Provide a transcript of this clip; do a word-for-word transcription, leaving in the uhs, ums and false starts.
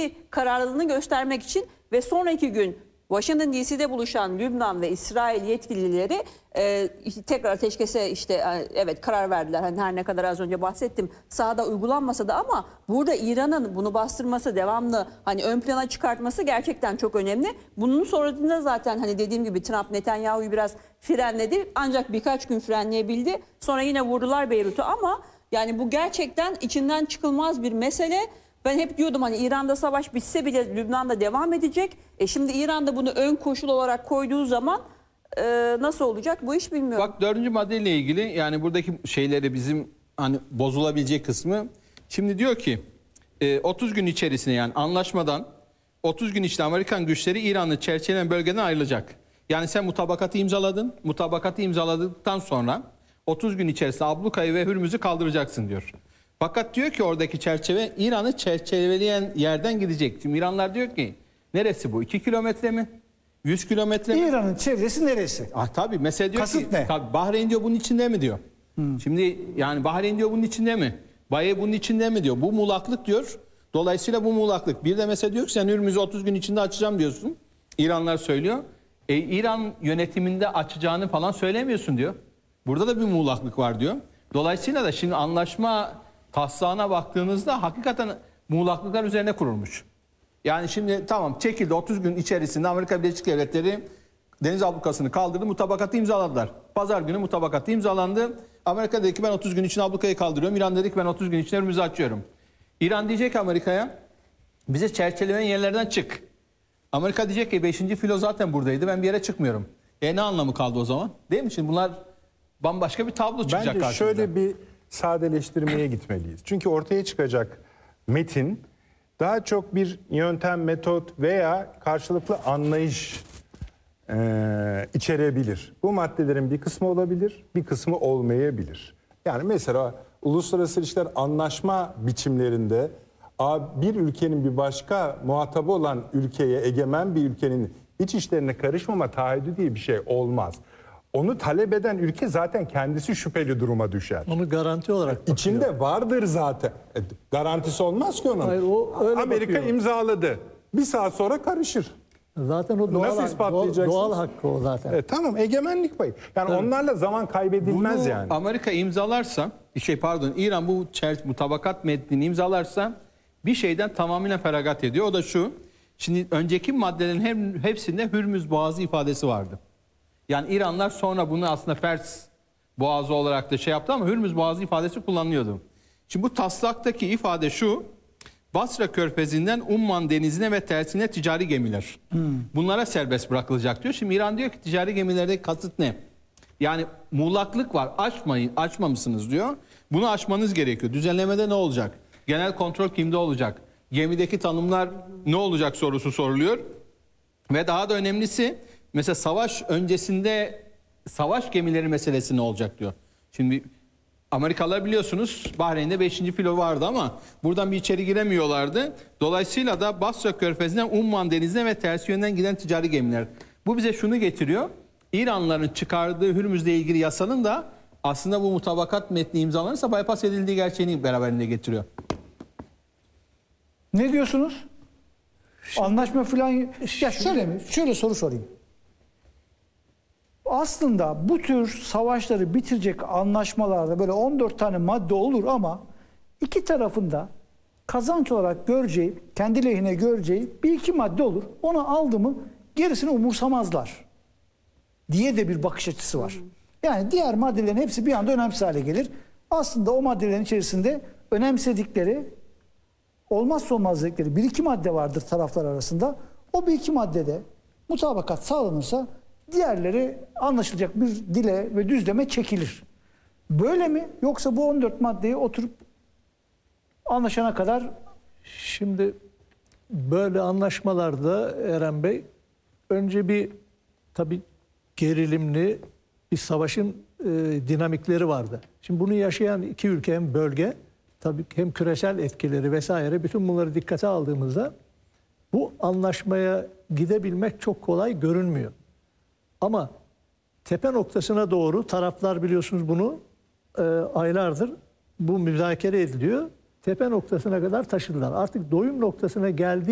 askeri kararlılığını göstermek için ve sonraki gün Washington D C'de buluşan Lübnan ve İsrail yetkilileri e, tekrar ateşkese işte e, evet karar verdiler. Hani her ne kadar az önce bahsettim sahada uygulanmasa da, ama burada İran'ın bunu bastırması, devamlı hani ön plana çıkartması gerçekten çok önemli. Bunun sonrasında zaten hani dediğim gibi Trump Netanyahu'yu biraz frenledi, ancak birkaç gün frenleyebildi. Sonra yine vurdular Beyrut'u, ama yani bu gerçekten içinden çıkılmaz bir mesele. Ben hep diyordum hani İran'da savaş bitse bile Lübnan'da devam edecek. E şimdi İran'da bunu ön koşul olarak koyduğu zaman e, nasıl olacak bu iş bilmiyorum. Bak dördüncü maddeyle ilgili yani buradaki şeyleri bizim hani bozulabilecek kısmı. Şimdi diyor ki e, otuz gün içerisinde yani anlaşmadan otuz gün içinde Amerikan güçleri İran'ı çerçevelen bölgeden ayrılacak. Yani sen mutabakatı imzaladın. Mutabakatı imzaladıktan sonra otuz gün içerisinde ablukayı ve Hürmüz'ü kaldıracaksın diyor. Fakat diyor ki oradaki çerçeve İran'ı çerçeveleyen yerden gidecek. Şimdi İranlar diyor ki neresi bu? iki kilometre mi? yüz kilometre mi? İran'ın çevresi neresi? Ah tabii mesela diyor Kasıt ki ne? tabii Bahreyn diyor bunun içinde mi diyor. Hmm. Şimdi yani Bahreyn diyor bunun içinde mi? Baye bunun içinde mi diyor. Bu muğlaklık diyor. Dolayısıyla bu muğlaklık. Bir de mesela diyor ki sen Hürmüz'ü otuz gün içinde açacağım diyorsun. İranlar söylüyor. E, İran yönetiminde açacağını falan söylemiyorsun diyor. Burada da bir muğlaklık var diyor. Dolayısıyla da şimdi anlaşma taslağına baktığınızda hakikaten muğlaklıklar üzerine kurulmuş. Yani şimdi tamam çekildi, otuz gün içerisinde Amerika Birleşik Devletleri deniz ablukasını kaldırdı, mutabakatı imzaladılar. Pazar günü mutabakatı imzalandı. Amerika dedi ki ben otuz gün içinde ablukayı kaldırıyorum. İran dedi ki ben otuz gün içinde Hürmüz'ü açıyorum. İran diyecek ki Amerika'ya bize çerçeveleyen yerlerden çık. Amerika diyecek ki beşinci filo zaten buradaydı, ben bir yere çıkmıyorum. E ne anlamı kaldı o zaman? Değil mi? Şimdi bunlar bambaşka bir tablo çıkacak Bence karşımıza. şöyle bir sadeleştirmeye gitmeliyiz. Çünkü ortaya çıkacak metin daha çok bir yöntem, metot veya karşılıklı anlayış e, içerebilir. Bu maddelerin bir kısmı olabilir, bir kısmı olmayabilir. Yani mesela uluslararası ilişkiler anlaşma biçimlerinde bir ülkenin bir başka muhatabı olan ülkeye, egemen bir ülkenin iç işlerine karışmama taahhüdü diye bir şey olmaz. Onu talep eden ülke zaten kendisi şüpheli duruma düşer. Onu garanti olarak bakıyor. İçinde vardır zaten. E, garantisi olmaz ki onun. Hayır, o öyle Amerika bakıyor. imzaladı. Bir saat sonra karışır. Zaten o doğal, Nasıl doğal, ispatlayacaksınız? doğal hakkı o zaten. E, tamam, egemenlik payı. Yani Tabii. onlarla zaman kaybedilmez Bunu yani. Amerika imzalarsa, şey pardon İran bu mutabakat metnini imzalarsa bir şeyden tamamen feragat ediyor. O da şu. Şimdi önceki maddelerin hem, hepsinde Hürmüz Boğazı ifadesi vardı. Yani İranlar sonra bunu aslında Pers Boğazı olarak da şey yaptı ama Hürmüz Boğazı ifadesi kullanılıyordu. Şimdi bu taslaktaki ifade şu. Basra Körfezi'nden Umman Denizi'ne ve tersine ticari gemiler. Hmm. Bunlara serbest bırakılacak diyor. Şimdi İran diyor ki ticari gemilerdeki kasıt ne? Yani muğlaklık var. Açmayın, açmamışsınız diyor. Bunu aşmanız gerekiyor. Düzenlemede ne olacak? Genel kontrol kimde olacak? Gemideki tanımlar ne olacak sorusu soruluyor. Ve daha da önemlisi mesela savaş öncesinde savaş gemileri meselesi ne olacak diyor. Şimdi Amerikalılar biliyorsunuz Bahreyn'de beşinci filo vardı ama buradan bir içeri giremiyorlardı. Dolayısıyla da Basra Körfezi'nden Umman Denizi'ne ve ters yönden giden ticari gemiler. Bu bize şunu getiriyor. İranlıların çıkardığı Hürmüz'le ilgili yasanın da aslında bu mutabakat metni imzalanırsa bypass edildiği gerçeğini beraberinde getiriyor. Ne diyorsunuz? Şimdi, Anlaşma falan... Ya şöyle mi? Şöyle soru sorayım. Aslında bu tür savaşları bitirecek anlaşmalarda böyle on dört tane madde olur ama iki tarafında kazanç olarak göreceği, kendi lehine göreceği bir iki madde olur. Onu aldı mı gerisini umursamazlar diye de bir bakış açısı var. Yani diğer maddelerin hepsi bir anda önemsiz hale gelir. Aslında o maddelerin içerisinde önemsedikleri, olmazsa olmaz dedikleri bir iki madde vardır taraflar arasında. O bir iki maddede mutabakat sağlanırsa diğerleri anlaşılacak bir dile ve düzleme çekilir. Böyle mi? Yoksa bu on dört maddeyi oturup anlaşana kadar... Şimdi böyle anlaşmalarda Eren Bey önce bir tabii gerilimli bir savaşın e, dinamikleri vardı. Şimdi bunu yaşayan iki ülke hem bölge tabii hem küresel etkileri vesaire bütün bunları dikkate aldığımızda bu anlaşmaya gidebilmek çok kolay görünmüyor. Ama tepe noktasına doğru taraflar biliyorsunuz bunu e, aylardır bu müzakere ediliyor. Tepe noktasına kadar taşıdılar. Artık doyum noktasına geldiği